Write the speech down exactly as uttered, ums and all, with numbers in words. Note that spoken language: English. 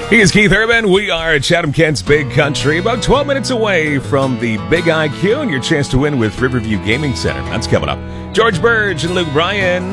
He is Keith Urban. We are at Chatham-Kent's Big Country, about twelve minutes away from the Big I Q, and your chance to win with Riverview Gaming Center. That's coming up. George Burge and Luke Bryan.